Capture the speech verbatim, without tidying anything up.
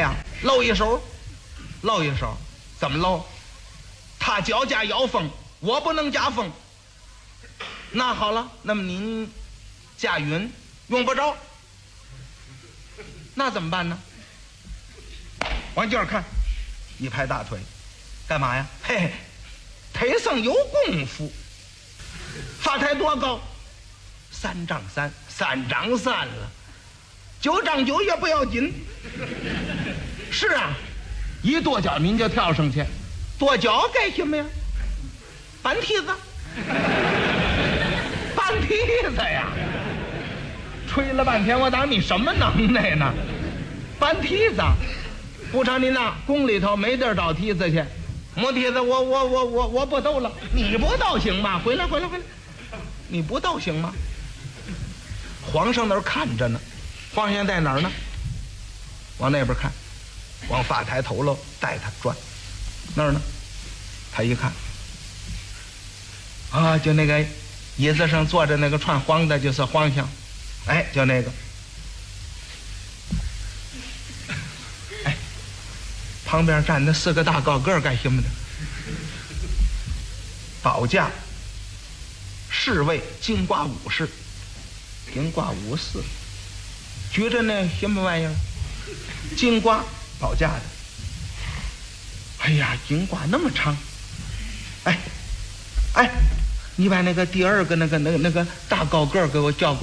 呀，露一手，露一手，怎么露？他脚架摇风，我不能架风。那好了，那么您架云用不着，那怎么办呢？往这儿看，一拍大腿，干嘛呀？嘿嘿，腿上有功夫。发台多高？三丈三，三丈三了，九丈九也不要紧。是啊，一跺脚您就跳上去，跺脚干什么呀？搬梯子，搬梯子呀！吹了半天，我当你什么能耐呢？搬梯子，不成您那宫里头没地儿找梯子去，摸梯子我我我我我不斗了，你不斗行吗？回来回来回来，你不斗行吗？皇上那儿看着呢，皇上在哪儿呢？往那边看，往法台头喽带他转，那儿呢？他一看，啊，就那个椅子上坐着那个穿黄的，就是皇上，哎，就那个，哎，旁边站的四个大高个干什么的？保驾侍卫金瓜武士，金瓜武士举着那什么玩意儿？金瓜保驾的。哎呀，金瓜那么长，哎，哎，你把那个第二个那个那个那个大高个给我叫过来。